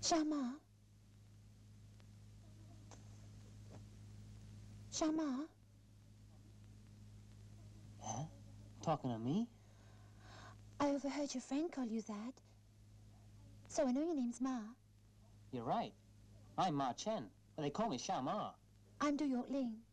Shama? Shama? Huh? Talking to me? I overheard your friend call you that. So I know your name's Ma. You're right. I'm Ma Chen, but they call me Shama. I'm Du York Ling.